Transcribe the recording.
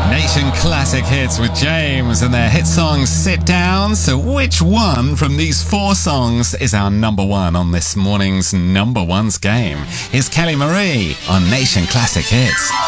Nation Classic Hits with James and their hit song Sit Down. So which one from these four songs is our number one on this morning's Number Ones game? Here's Kelly Marie on Nation Classic Hits.